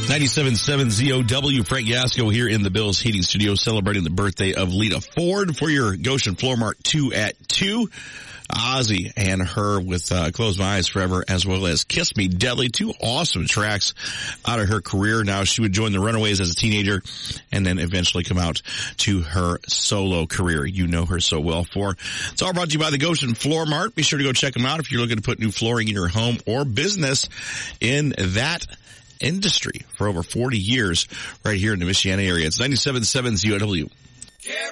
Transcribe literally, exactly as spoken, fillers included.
ninety-seven point seven Z O W, Frank Gasco here in the Bills Heating Studio celebrating the birthday of Lita Ford for your Goshen Floor Mart two at two. Ozzy and her with uh, Close My Eyes Forever, as well as Kiss Me Deadly, two awesome tracks out of her career. Now, she would join the Runaways as a teenager and then eventually come out to her solo career you know her so well for. It's all brought to you by the Goshen Floor Mart. Be sure to go check them out if you're looking to put new flooring in your home or business in that industry for over forty years right here in the Michiana area. It's ninety-seven point seven Z O W. Gary